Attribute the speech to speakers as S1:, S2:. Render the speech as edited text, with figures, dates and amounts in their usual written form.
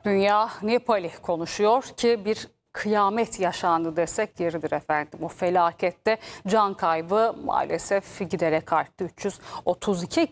S1: Dünya Nepal'i konuşuyor ki bir kıyamet yaşandı desek yeridir efendim. O felakette can kaybı maalesef giderek arttı. 332